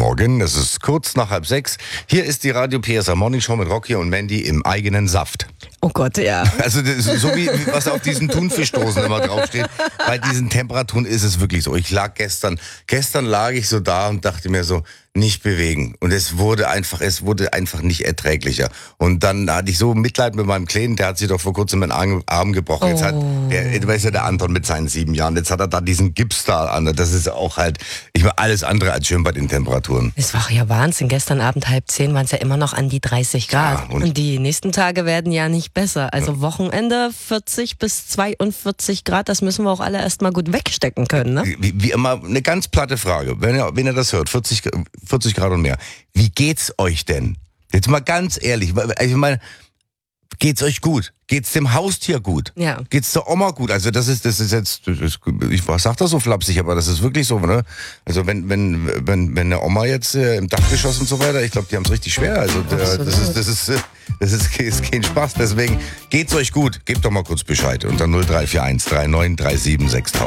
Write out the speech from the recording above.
Morgen. Es ist kurz nach 5:30. Hier ist die Radio PSA Morning Show mit Rocky und Mandy im eigenen Saft. Oh Gott, ja. Also das ist so wie was auf diesen Thunfischdosen immer draufsteht. Bei diesen Temperaturen ist es wirklich so. Ich lag gestern lag ich so da und dachte mir so, nicht bewegen. Und es wurde einfach nicht erträglicher. Und dann hatte ich so Mitleid mit meinem Kleinen, der hat sich doch vor kurzem den Arm gebrochen. Jetzt hat du weißt ja, der Anton mit seinen 7 Jahren, jetzt hat er da diesen Gips da an. Das ist auch halt, alles andere als schön bei den Temperaturen. Es war ja Wahnsinn. Gestern Abend 9:30 waren es ja immer noch an die 30 Grad. Ja, und die nächsten Tage werden ja nicht besser. Also Wochenende 40 bis 42 Grad, das müssen wir auch alle erstmal gut wegstecken können, ne? Wie immer, eine ganz platte Frage. Wenn ihr das hört, 40 Grad und mehr. Wie geht's euch denn? Jetzt mal ganz ehrlich. Ich meine, geht's euch gut? Geht's dem Haustier gut? Ja. Geht's der Oma gut? Also ich sag das so flapsig, aber das ist wirklich so, ne? Also wenn eine Oma jetzt im Dachgeschoss und so weiter, ich glaube, die haben es richtig schwer. Also das ist kein Spaß. Deswegen geht's euch gut? Gebt doch mal kurz Bescheid unter 0341 39 37 6000.